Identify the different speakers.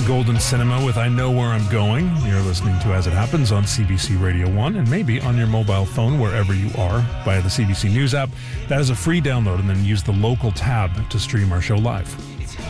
Speaker 1: Golden Cinema with I Know Where I'm Going. You're listening to As It Happens on CBC Radio 1 and maybe on your mobile phone wherever you are via the CBC News app. That is a free download, and then use the local tab to stream our show live.